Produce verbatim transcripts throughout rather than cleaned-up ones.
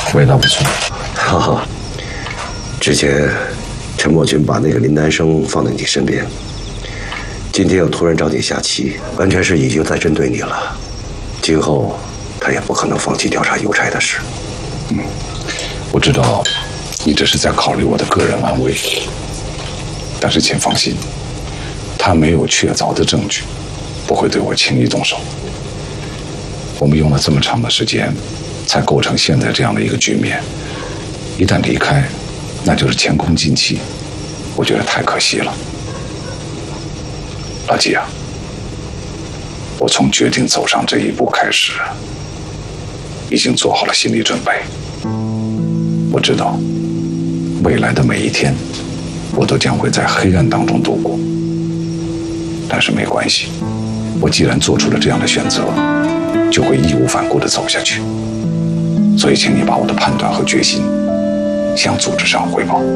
味道不错。 哈哈，之前陈默君把那个林南生放在你身边，今天又突然找你下棋，完全是已经在针对你了。今后他也不可能放弃调查邮差的事。 嗯，我知道你这是在考虑我的个人安危，但是请放心，他没有确凿的证据，不会对我轻易动手。我们用了这么长的时间，才构成现在这样的一个局面。一旦离开，那就是前功尽弃，我觉得太可惜了。老季啊，我从决定走上这一步开始，已经做好了心理准备。我知道，未来的每一天，我都将会在黑暗当中度过。但是没关系，我既然做出了这样的选择，就会义无反顾地走下去。所以，请你把我的判断和决心向组织上汇报。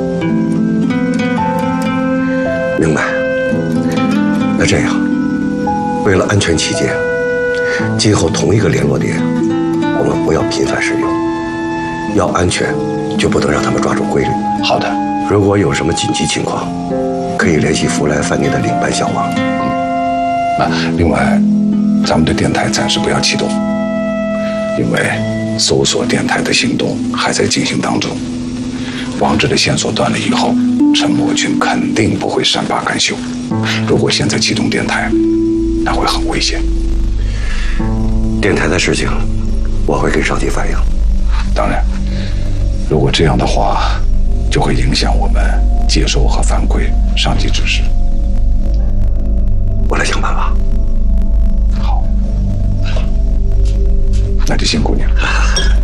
明白。那这样，为了安全起见，今后同一个联络点，我们不要频繁使用。要安全，就不能让他们抓住规律。 好的。 如果有什么紧急情况，可以联系福来饭店的领班小王。 嗯。啊，另外，咱们的电台暂时不要启动，因为搜索电台的行动还在进行当中。王志的线索断了以后，陈默君肯定不会善罢甘休。如果现在启动电台，那会很危险。 电台的事情，我会跟上级反映。 当然，如果这样的话，就会影响我们接收和反馈上级指示。 我来想办法。 好，那就辛苦你了。